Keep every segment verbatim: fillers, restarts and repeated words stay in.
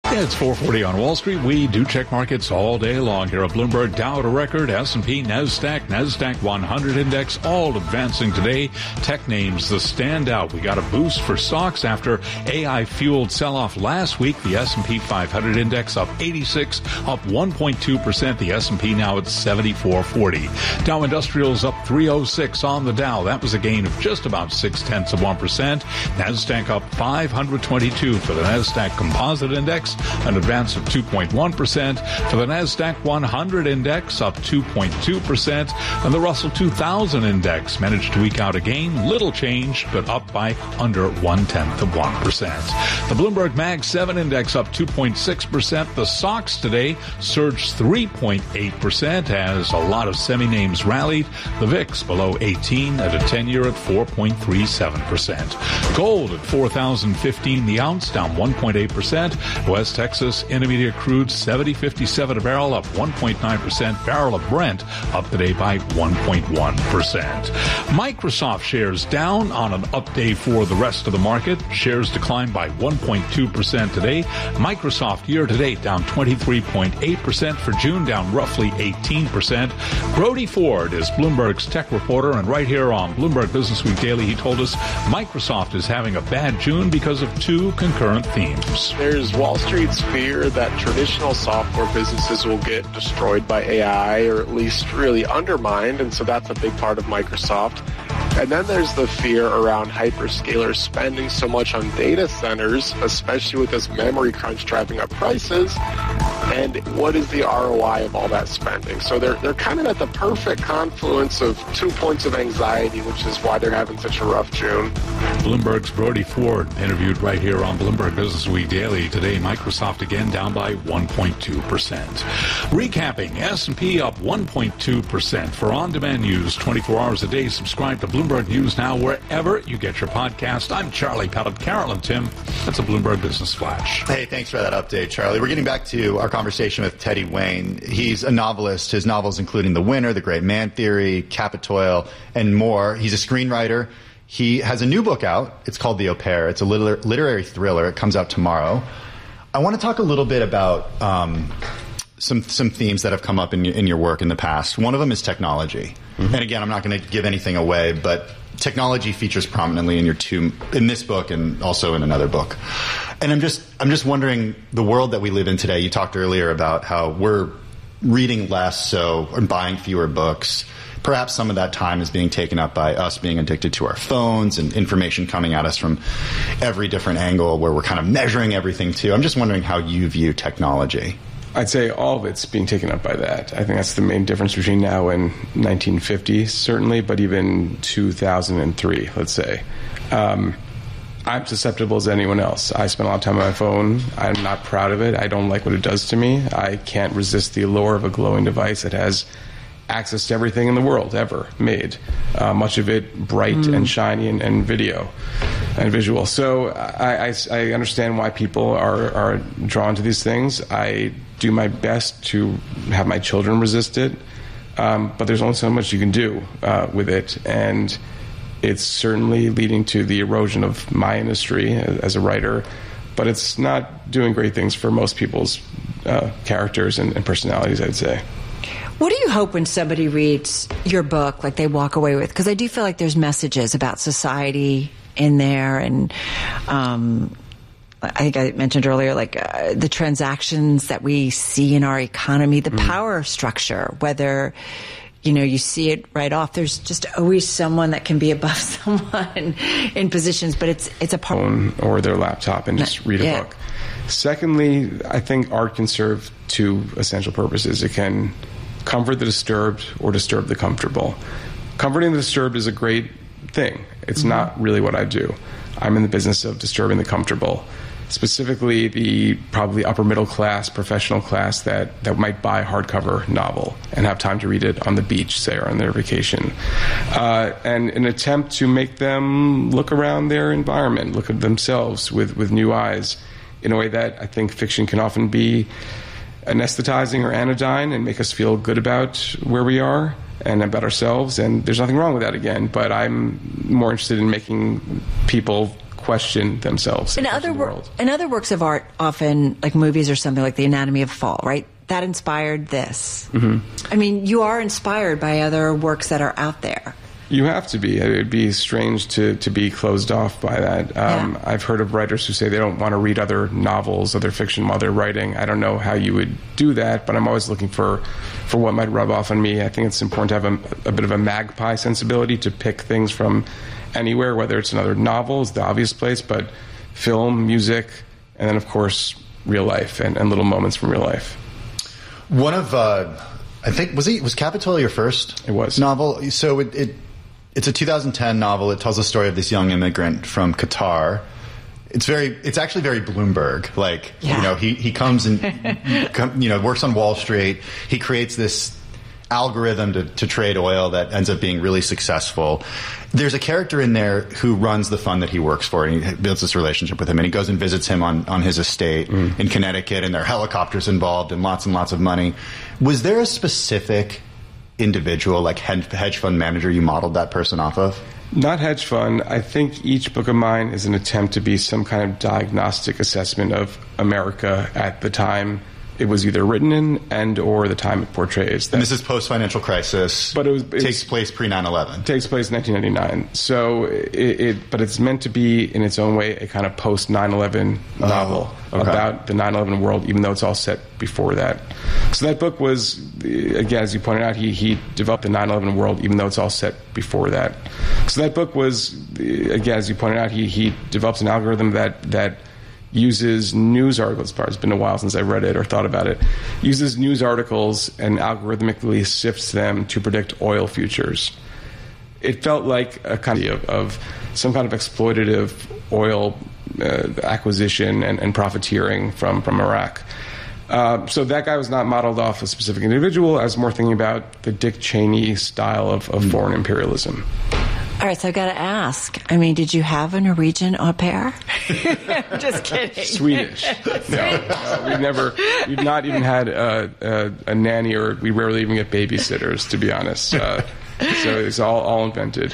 It's four forty on Wall Street. We do check markets all day long here at Bloomberg. Dow at a record, S and P, NASDAQ, NASDAQ one hundred index, all advancing today. Tech names, the standout. We got a boost for stocks after A I-fueled sell-off last week. The S and P five hundred index up eighty-six, up one point two percent. The S and P now at seventy-four forty. Dow Industrials up three oh six on the Dow. That was a gain of just about six-tenths of one percent. NASDAQ up five hundred twenty-two for the NASDAQ Composite Index, an advance of two point one percent. For the NASDAQ one hundred Index, up two point two percent. And the Russell two thousand Index managed to eke out a gain. Little change, but up by under one-tenth of one percent. The Bloomberg Mag seven Index up two point six percent. The S O X today surged three point eight percent as a lot of semi-names rallied. The V I X below eighteen at a ten-year at four point three seven percent. Gold at four thousand fifteen the ounce, down one point eight percent. West Texas Intermediate crude seventy fifty-seven a barrel, up one point nine percent. Barrel of Brent up today by one point one percent. Microsoft shares down on an up day for the rest of the market. Shares declined by one point two percent today. Microsoft year-to-date down twenty-three point eight percent. For June, down roughly eighteen percent. Brody Ford is Bloomberg's tech reporter, and right here on Bloomberg Business Week Daily, he told us Microsoft is having a bad June because of two concurrent themes. There's Wall Street's fear that traditional software businesses will get destroyed by A I, or at least really undermined, and so that's a big part of Microsoft. And then there's the fear around hyperscalers spending so much on data centers, especially with this memory crunch driving up prices. And what is the R O I of all that spending? So they're they're kind of at the perfect confluence of two points of anxiety, which is why they're having such a rough June. Bloomberg's Brody Ford interviewed right here on Bloomberg Business Week Daily. Today, Microsoft again down by one point two percent. Recapping, S and P up one point two percent. For on-demand news twenty-four hours a day, subscribe to Bloomberg News Now wherever you get your podcast. I'm Charlie Pellet. Carol and Tim, that's a Bloomberg Business Flash. Hey, thanks for that update, Charlie. We're getting back to our conversation with Teddy Wayne. He's a novelist. His novels including The Winner, The Great Man Theory, Capitoil, and more. He's a screenwriter. He has a new book out. It's called The Au Pair. It's a liter- literary thriller. It comes out tomorrow. I want to talk a little bit about um, some some themes that have come up in, in your work in the past. One of them is technology. Mm-hmm. And again, I'm not going to give anything away, but technology features prominently in your two, in this book and also in another book. And I'm just I'm just wondering, the world that we live in today, you talked earlier about how we're reading less so and buying fewer books. Perhaps some of that time is being taken up by us being addicted to our phones and information coming at us from every different angle where we're kind of measuring everything too. I'm just wondering how you view technology. I'd say all of it's being taken up by that. I think that's the main difference between now and nineteen fifty, certainly, but even two thousand three, let's say. Um, I'm susceptible as anyone else. I spend a lot of time on my phone. I'm not proud of it. I don't like what it does to me. I can't resist the allure of a glowing device that has access to everything in the world ever made, uh, much of it bright mm. and shiny and, and video and visual. So I, I, I understand why people are, are drawn to these things. I do my best to have my children resist it, um, but there's only so much you can do uh, with it, and it's certainly leading to the erosion of my industry as a writer, but it's not doing great things for most people's uh, characters and, and personalities, I'd say. What do you hope when somebody reads your book, like they walk away with? Because I do feel like there's messages about society in there, and um, I think I mentioned earlier, like uh, the transactions that we see in our economy, the mm. power structure, whether, you know, you see it right off. There's just always someone that can be above someone in positions, but it's it's a part. Phone or their laptop and just read a yeah. book. Secondly, I think art can serve two essential purposes. It can comfort the disturbed or disturb the comfortable. Comforting the disturbed is a great thing. It's mm-hmm. not really what I do. I'm in the business of disturbing the comfortable, specifically the probably upper middle class, professional class that, that might buy a hardcover novel and have time to read it on the beach, say, or on their vacation. Uh, and an attempt to make them look around their environment, look at themselves with, with new eyes in a way that I think fiction can often be anesthetizing or anodyne and make us feel good about where we are and about ourselves. And there's nothing wrong with that, again, but I'm more interested in making people question themselves. In other wor- in other works of art, often like movies or something like The Anatomy of a Fall, right? That inspired this. Mm-hmm. I mean, you are inspired by other works that are out there. You have to be. It would be strange to, to be closed off by that. Um, yeah. I've heard of writers who say they don't want to read other novels, other fiction while they're writing. I don't know how you would do that, but I'm always looking for, for what might rub off on me. I think it's important to have a, a bit of a magpie sensibility to pick things from anywhere, whether it's another novel is the obvious place, but film, music, and then, of course, real life and, and little moments from real life. One of, uh, I think, was he, was Capitola your first It was. novel? So it... it It's a two thousand ten novel. It tells the story of this young immigrant from Qatar. It's very, it's actually very Bloomberg. Like, yeah. you know, he, he comes and, you know, works on Wall Street. He creates this algorithm to, to trade oil that ends up being really successful. There's a character in there who runs the fund that he works for, and he builds this relationship with him, and he goes and visits him on, on his estate mm. in Connecticut, and there are helicopters involved and lots and lots of money. Was there a specific individual, like hedge fund manager, you modeled that person off of? Not hedge fund. I think each book of mine is an attempt to be some kind of diagnostic assessment of America at the time it was either written in and or the time it portrays. And this is post-financial crisis, but it, was, it takes place pre nine eleven. Takes place in nineteen ninety-nine. So, it, it, but it's meant to be, in its own way, a kind of post nine eleven oh, novel okay. about the nine eleven world, even though it's all set before that. So that book was, again, as you pointed out, he, he developed the nine eleven world, even though it's all set before that. So that book was, again, as you pointed out, he, he develops an algorithm that, that uses news articles. It's been a while since I read it or thought about it. Uses news articles and algorithmically sifts them to predict oil futures. It felt like a kind of, of some kind of exploitative oil uh, acquisition and, and profiteering from, from Iraq. Uh, so that guy was not modeled off a specific individual. I was more thinking about the Dick Cheney style of, of foreign imperialism. All right, so I've got to ask. I mean, did you have a Norwegian au pair? I'm just kidding. Swedish. No, no, we've never, we've not even had a, a, a nanny, or we rarely even get babysitters, to be honest. Uh, so it's all, all invented.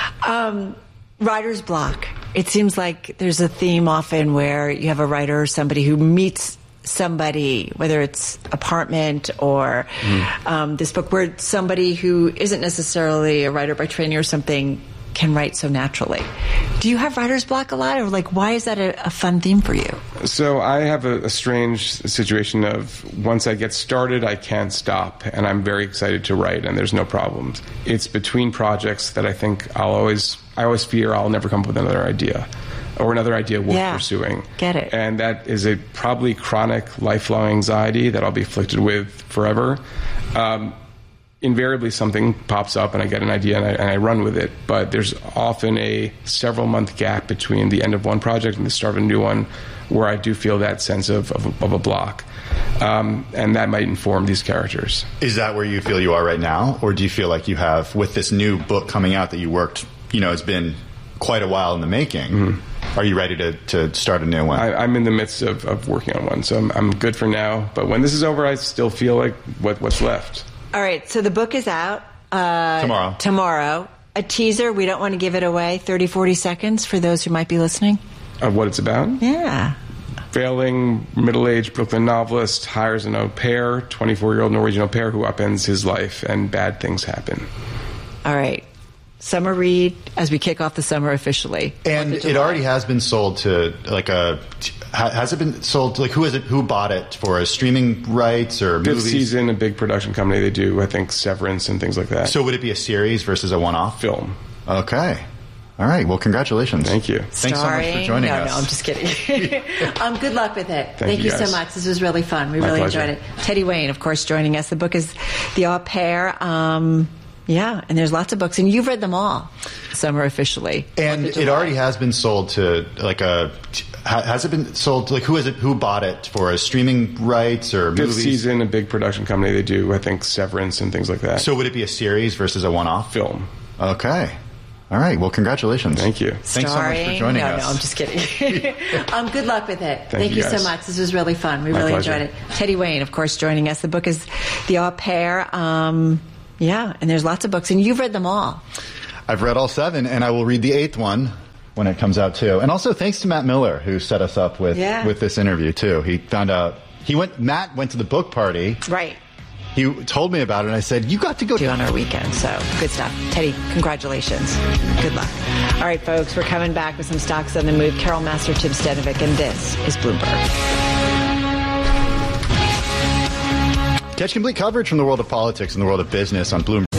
Um, writer's block. It seems like there's a theme often where you have a writer or somebody who meets somebody, whether it's apartment or mm. um, this book, where somebody who isn't necessarily a writer by training or something can write so naturally. Do you have writer's block a lot, or like why is that a, a fun theme for you? So I have a, a strange situation of once I get started, I can't stop, and I'm very excited to write, and there's no problems. It's between projects that I think I'll always, I always fear I'll never come up with another idea. Or another idea worth yeah, pursuing. Get it. And that is a probably chronic, lifelong anxiety that I'll be afflicted with forever. Um, invariably, something pops up and I get an idea and I, and I run with it. But there's often a several-month gap between the end of one project and the start of a new one where I do feel that sense of, of, of a block. Um, and that might inform these characters. Is that where you feel you are right now? Or do you feel like you have, with this new book coming out that you worked, you know, it's been quite a while in the making, mm-hmm. are you ready to, to start a new one? I, I'm in the midst of, of working on one, so I'm, I'm good for now. But when this is over, I still feel like what, what's left. All right, so the book is out uh, tomorrow. Tomorrow. A teaser, we don't want to give it away, thirty, forty seconds for those who might be listening. Of what it's about? Yeah. Failing middle-aged Brooklyn novelist hires an au pair, twenty-four-year-old Norwegian au pair who upends his life, and bad things happen. All right. Summer read as we kick off the summer officially. And it already has been sold to like a. Has it been sold to like who is it? Who bought it for? A streaming rights or Fifth movies? Season, a big production company. They do, I think, Severance and things like that. So would it be a series versus a one-off film? Okay. All right. Well, congratulations. Thank you. Thanks Starring, so much for joining no, us. No, I'm just kidding. um, good luck with it. Thank, Thank you, you guys. so much. This was really fun. We My really pleasure. enjoyed it. Teddy Wayne, of course, joining us. The book is The Au Pair. Um, yeah, and there's lots of books, and you've read them all. Some are officially. And it already has been sold to like a. Has it been sold to like who is it? Who bought it for? A streaming rights or Fifth movies? Season, a big production company. They do, I think, Severance and things like that. So would it be a series versus a one-off? Film. Okay. All right. Well, congratulations. Thank you. Thanks Starring, so much for joining no, us. No, I'm just kidding. um, good luck with it. Thank, Thank you, you guys. so much. This was really fun. We My really pleasure. enjoyed it. Teddy Wayne, of course, joining us. The book is The Au Pair. Um, yeah, and there's lots of books, and you've read them all. I've read all seven, and I will read the eighth one when it comes out too. And also thanks to Matt Miller, who set us up with yeah. with this interview too. He found out he went. Matt went to the book party. Right. He told me about it, and I said, you got to go. On our weekend, so good stuff. Teddy, congratulations. Good luck. All right, folks, we're coming back with some stocks on the move. Carol Master, Tim Stanovic, and this is Bloomberg. Catch complete coverage from the world of politics and the world of business on Bloomberg.